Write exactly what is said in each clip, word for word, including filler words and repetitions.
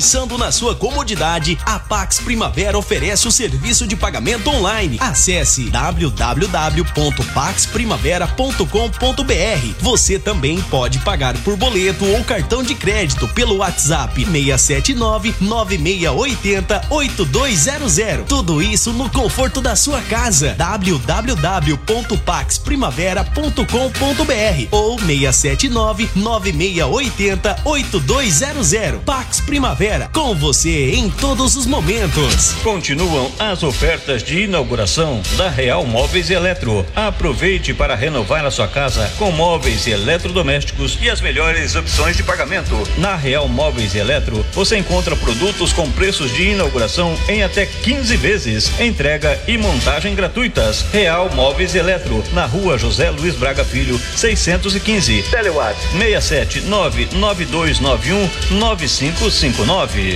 Pensando na sua comodidade, a Pax Primavera oferece o serviço de pagamento online. Acesse w w w ponto pax primavera ponto com ponto b r. Você também pode pagar por boleto ou cartão de crédito pelo WhatsApp seis sete nove, nove seis oito zero, oito dois zero zero. Tudo isso no conforto da sua casa. w w w ponto pax primavera ponto com ponto b r ou seis sete nove, nove seis oito zero, oito dois zero zero. Pax Primavera, com você em todos os momentos. Continuam as ofertas de inauguração da Real Móveis e Eletro. Aproveite para renovar a sua casa com móveis e eletrodomésticos e as melhores opções de pagamento. Na Real Móveis e Eletro, você encontra produtos com preços de inauguração em até quinze vezes, entrega e montagem gratuitas. Real Móveis e Eletro, na Rua José Luiz Braga Filho, seiscentos e quinze. Telewatch seis sete nove, nove dois nove um, nove cinco cinco nove.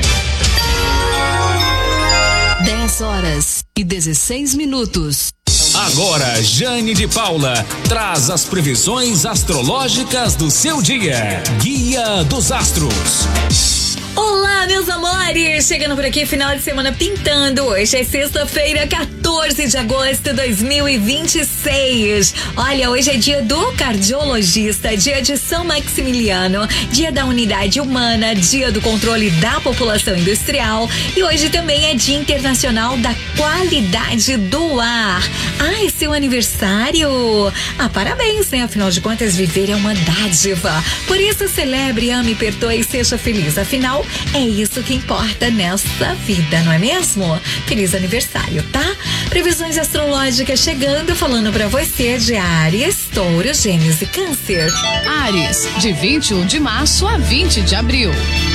dez horas e dezesseis minutos. Agora, Jane de Paula traz as previsões astrológicas do seu dia. Guia dos Astros. Olá, meus amores! Chegando por aqui, final de semana pintando. Hoje é sexta-feira, quatorze de agosto de dois mil e vinte e seis. Olha, hoje é dia do cardiologista, dia de São Maximiliano, dia da unidade humana, dia do controle da população industrial e hoje também é dia internacional da qualidade do ar. Ah, é seu aniversário? Ah, parabéns, né? Afinal de contas, viver é uma dádiva. Por isso, celebre, ame, perdoe e seja feliz. Afinal, é isso que importa nessa vida, não é mesmo? Feliz aniversário, tá? Previsões astrológicas chegando, falando pra você de Áries, Touro, Gêmeos e Câncer. Áries, de vinte e um de março a vinte de abril.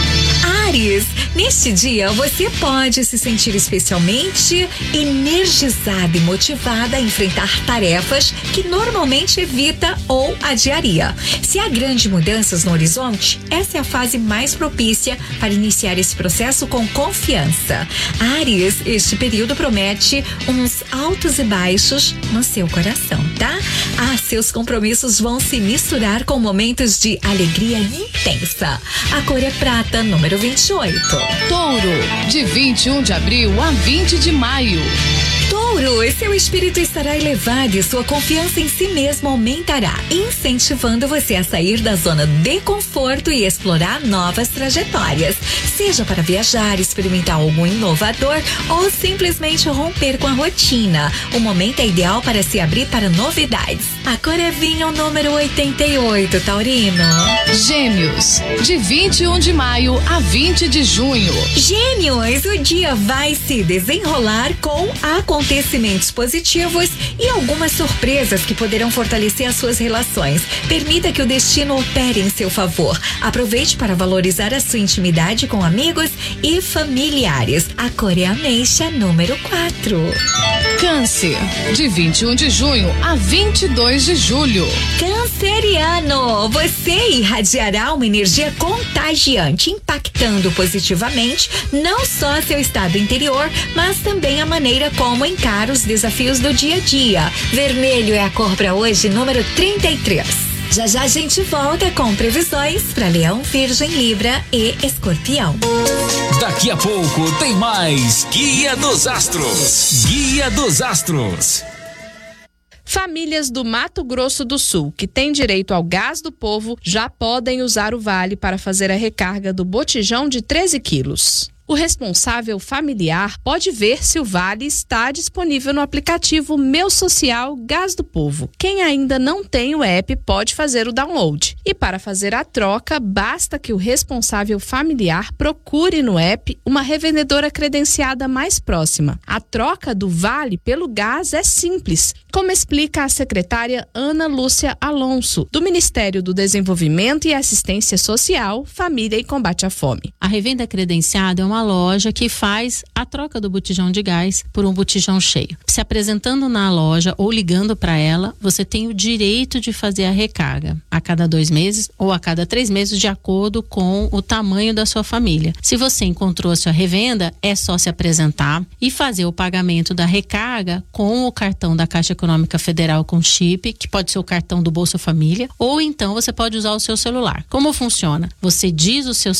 Áries, neste dia você pode se sentir especialmente energizada e motivada a enfrentar tarefas que normalmente evita ou adiaria. Se há grandes mudanças no horizonte, essa é a fase mais propícia para iniciar esse processo com confiança. Áries, este período promete uns altos e baixos no seu coração, tá? Ah, seus compromissos vão se misturar com momentos de alegria intensa. A cor é prata, número vinte e oito. Touro, de vinte e um de abril a vinte de maio. Touro, seu espírito estará elevado e sua confiança em si mesmo aumentará, incentivando você a sair da zona de conforto e explorar novas trajetórias. Seja para viajar, experimentar algo inovador ou simplesmente romper com a rotina. O momento é ideal para se abrir para novidades. A cor é vinho, número oitenta e oito, Taurino. Gêmeos, de vinte e um de maio a vinte de junho. Gêmeos, o dia vai se desenrolar com acontecimentos positivos e algumas surpresas que poderão fortalecer as suas relações. Permita que o destino opere em seu favor. Aproveite para valorizar a sua intimidade com amigos e familiares. A cor é ameixa, número quatro. Câncer, de vinte e um de junho a vinte e dois de julho. Canceriano, você irradiará uma energia contagiante, impactando positivamente não só seu estado interior, mas também a maneira como encara os desafios do dia a dia. Vermelho é a cor para hoje, número trinta e três. Já já a gente volta com previsões para Leão, Virgem, Libra e Escorpião. Daqui a pouco tem mais Guia dos Astros. Guia dos Astros. Famílias do Mato Grosso do Sul que têm direito ao gás do povo já podem usar o vale para fazer a recarga do botijão de treze quilos. O responsável familiar pode ver se o vale está disponível no aplicativo Meu Social Gás do Povo. Quem ainda não tem o app pode fazer o download. E para fazer a troca, basta que o responsável familiar procure no app uma revendedora credenciada mais próxima. A troca do vale pelo gás é simples, como explica a secretária Ana Lúcia Alonso, do Ministério do Desenvolvimento e Assistência Social, Família e Combate à Fome. A revenda credenciada é uma loja que faz a troca do botijão de gás por um botijão cheio. Se apresentando na loja ou ligando para ela, você tem o direito de fazer a recarga a cada dois meses ou a cada três meses, de acordo com o tamanho da sua família. Se você encontrou a sua revenda, é só se apresentar e fazer o pagamento da recarga com o cartão da Caixa Econômica Federal com chip, que pode ser o cartão do Bolsa Família, ou então você pode usar o seu celular. Como funciona? Você diz o seu